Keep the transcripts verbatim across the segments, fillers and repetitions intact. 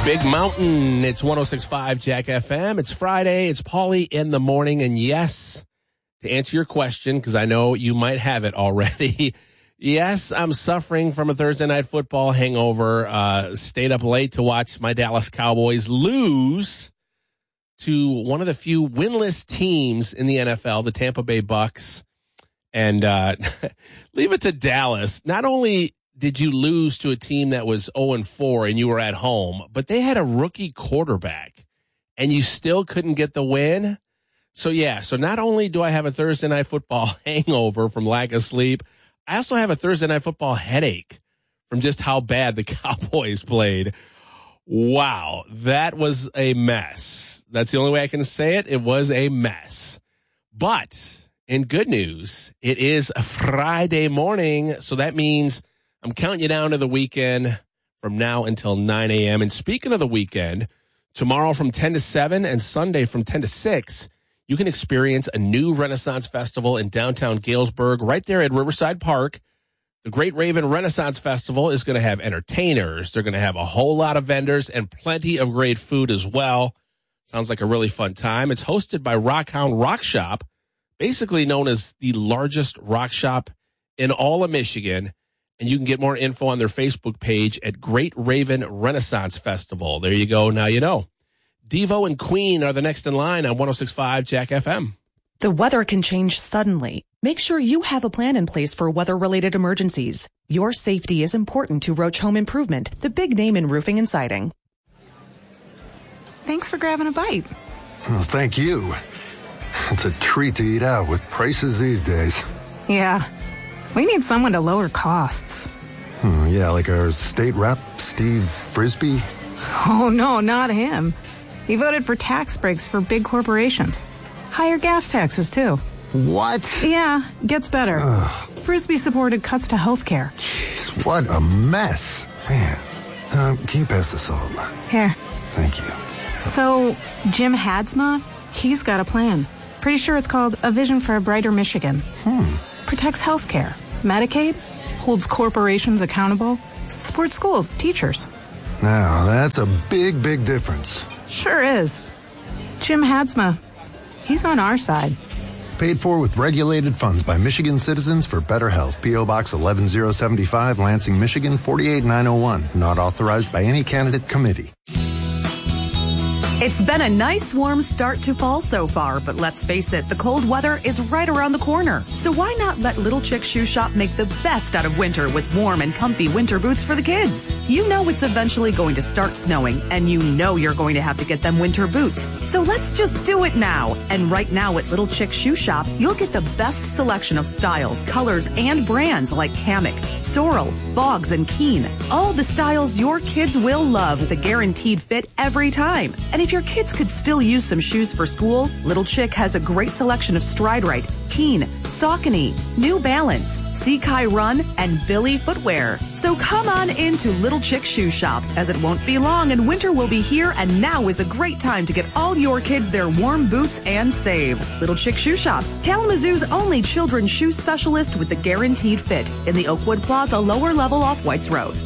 Big Mountain. It's one oh six point five Jack F M. It's Friday. It's Paulie in the morning. And yes, to answer your question, because I know you might have it already, yes, I'm suffering from a Thursday night football hangover. Uh, stayed up late to watch my Dallas Cowboys lose to one of the few winless teams in the N F L, the Tampa Bay Bucks. And uh, leave it to Dallas. Not only did you lose to a team that was oh and four and you were at home, but they had a rookie quarterback and you still couldn't get the win? So, yeah, so not only do I have a Thursday night football hangover from lack of sleep, I also have a Thursday night football headache from just how bad the Cowboys played. Wow, that was a mess. That's the only way I can say it. It was a mess. But in good news, it is a Friday morning, so that means I'm counting you down to the weekend from now until nine a.m. And speaking of the weekend, tomorrow from ten to seven and Sunday from ten to six, you can experience a new Renaissance Festival in downtown Galesburg right there at Riverside Park. The Great Raven Renaissance Festival is going to have entertainers. They're going to have a whole lot of vendors and plenty of great food as well. Sounds like a really fun time. It's hosted by Rockhound Rock Shop, basically known as the largest rock shop in all of Michigan. And you can get more info on their Facebook page at Great Raven Renaissance Festival. There you go. Now you know. Devo and Queen are the next in line on one oh six point five Jack F M. The weather can change suddenly. Make sure you have a plan in place for weather-related emergencies. Your safety is important to Roach Home Improvement, the big name in roofing and siding. Thanks for grabbing a bite. Well, thank you. It's a treat to eat out with prices these days. Yeah. We need someone to lower costs. Hmm, yeah, like our state rep, Steve Frisbee? Oh, no, not him. He voted for tax breaks for big corporations. Higher gas taxes, too. What? Yeah, gets better. Ugh. Frisbee supported cuts to health care. Jeez, what a mess. Man, uh, can you pass the salt? Here. Thank you. So, Jim Hadsma, he's got a plan. Pretty sure it's called A Vision for a Brighter Michigan. Hmm. Protects health care, Medicaid, holds corporations accountable, supports schools, teachers. Now, that's a big, big difference. Sure is. Jim Hadsma, he's on our side. Paid for with regulated funds by Michigan citizens for better health. P O. Box eleven oh seventy-five, Lansing, Michigan, four eight nine oh one. Not authorized by any candidate committee. It's been a nice warm start to fall so far, but let's face it, the cold weather is right around the corner. So why not let Little Chick Shoe Shop make the best out of winter with warm and comfy winter boots for the kids? You know it's eventually going to start snowing, and you know you're going to have to get them winter boots. So let's just do it now. And right now at Little Chick Shoe Shop, you'll get the best selection of styles, colors, and brands like Hammock, Sorrel, Boggs, and Keen. All the styles your kids will love with a guaranteed fit every time. And if your kids could still use some shoes for school, Little Chick has a great selection of Stride Rite, Keen, Saucony, New Balance, Seakai Run, and Billy footwear. So come on into Little Chick Shoe Shop, as it won't be long and winter will be here, and now is a great time to get all your kids their warm boots and save. Little Chick Shoe Shop, Kalamazoo's only children's shoe specialist with the guaranteed fit in the Oakwood Plaza lower level off Whites Road.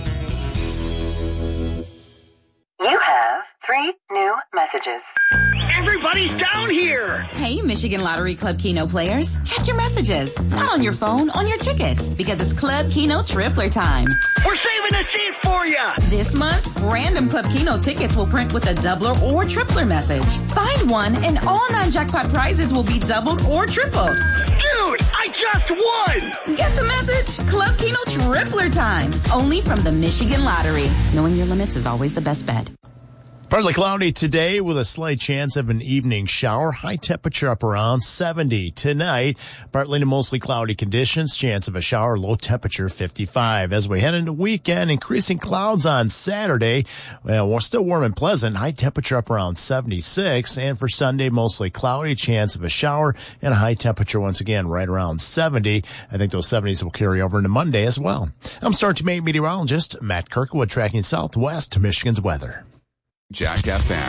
You have three new messages. Everybody's down here! Hey, Michigan Lottery Club Keno players. Check your messages. Not on your phone, on your tickets. Because it's Club Keno Tripler time. We're saving a seat for you! This month, random Club Keno tickets will print with a doubler or tripler message. Find one and all non-jackpot prizes will be doubled or tripled. Dude, I just won! Get the message? Club Keno Tripler time. Only from the Michigan Lottery. Knowing your limits is always the best bet. Partly cloudy today with a slight chance of an evening shower. High temperature up around seventy. Tonight, partly to mostly cloudy conditions. Chance of a shower. Low temperature fifty-five. As we head into weekend, increasing clouds on Saturday. Well, we're still warm and pleasant. High temperature up around seventy-six. And for Sunday, mostly cloudy. Chance of a shower and a high temperature once again right around seventy. I think those seventies will carry over into Monday as well. I'm Star two meteorologist Matt Kirkwood tracking southwest to Michigan's weather. Jack F M.